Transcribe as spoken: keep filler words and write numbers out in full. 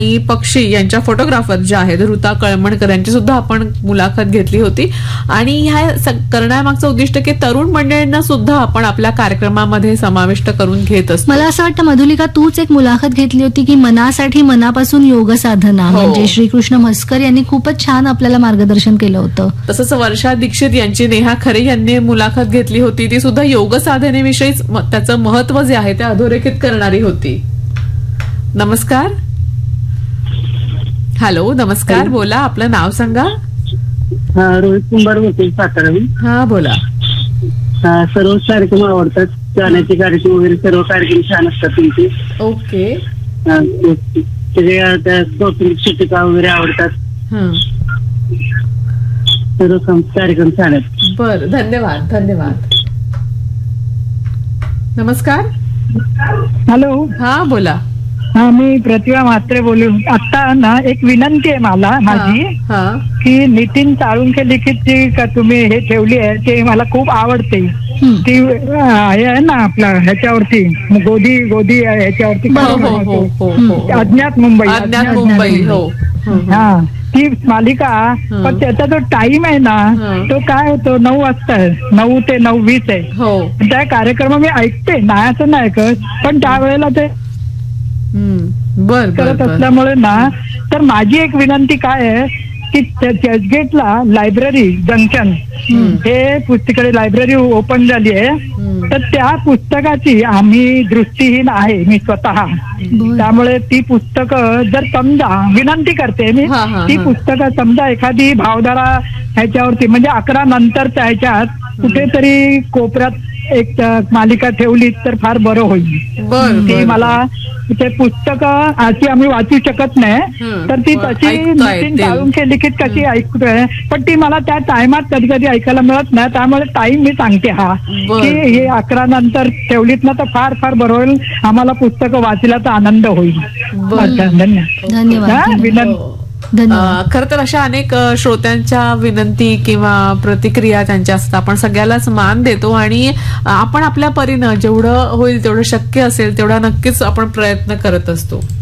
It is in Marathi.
पक्षी यांच्या फोटोग्राफर ज्या आहेत ऋता कळमणकर यांची सुद्धा आपण मुलाखत घेतली होती. आणि ह्या करण्यामागचं उद्दिष्ट की तरुण मंडळींना सुद्धा आपण आपल्या कार्यक्रमामध्ये समाविष्ट करून घेत असतो. मला असं वाटतं मधुलिका, तूच एक मुलाखत घेतली होती की मनासाठी मनापासून योग साधना, म्हणजे श्रीकृष्ण म्हस्कर यांनी खूपच छान आपल्याला मार्गदर्शन केलं होतं. तसंच वर्षा दीक्षित यांची नेहा खरे यांनी मुलाखत घेतली होती, ती सुद्धा योग साधनेविषयीच त्याचं महत्व जे आहे ते अधोरेखित करणारी होती. नमस्कार. हॅलो, नमस्कार. बोला, आपलं नाव सांगा. रोहित कुंभार होते सातारा. हा, बोला. सर्व कार्यक्रम आवडतात, गाण्याचे कार्यक्रम वगैरे सर्व कार्यक्रम छान असतात तुमचे. ओके. त्याचे कौटुंबिक शिक्षिका वगैरे आवडतात, सर्व कार्यक्रम छान आहेत. बर, धन्यवाद धन्यवाद. नमस्कार. हॅलो. हा, बोला. हा, मी प्रतिभा म्हात्रे बोलू. आता ना एक विनंती आहे मला माझी, की नितीन साळुंखे लिखित जी तुम्ही हे ठेवली आहे ते मला खूप आवडते. ती हे आहे ना आपला ह्याच्यावरती गोदी गोदी ह्याच्यावरती अज्ञात मुंबई अज्ञात मुंबई हो. हा, ती मालिका. पण त्याचा जो टाइम आहे ना तो काय होतो, नऊ वाजता आहे, नऊ ते नऊ वीस आहे. त्या कार्यक्रम मी ऐकते, नाही असं नाही ऐकत, पण त्यावेळेला ते करत असल्यामुळे ना, तर माझी एक विनंती काय आहे की चर्चगेटला लायब्ररी जंक्शन हे पुस्तकाची लायब्ररी ओपन झाली आहे, तर त्या पुस्तकाची आम्ही दृष्टीहीन आहे मी स्वतः, त्यामुळे ती पुस्तकं जर समजा, विनंती करते मी, ती पुस्तकं समजा एखादी भावधारा ह्याच्यावरती म्हणजे अकरा नंतरच्या ह्याच्यात कुठेतरी कोपऱ्यात एक मालिका ठेवली तर फार बरं होईल. ती मला ते पुस्तक अशी आम्ही वाचू शकत नाही, तर ती तशी नितीन साळुंखे लिखित कशी ऐकतोय, पण ती मला त्या टायमात कधी कधी ऐकायला मिळत नाही. त्यामुळे टाइम मी सांगते हा, की हे अकरा नंतर ठेवलीत ना तर फार फार बरं होईल, आम्हाला पुस्तकं वाचल्याचा आनंद होईल. धन्यवाद. विनंती. खर तर अशा अनेक श्रोत्यांच्या विनंती किंवा प्रतिक्रिया त्यांच्या असतात, आपण सगळ्यालाच मान देतो आणि आपण आपल्या परीनं जेवढं होईल तेवढं शक्य असेल तेवढा नक्कीच आपण प्रयत्न करत असतो.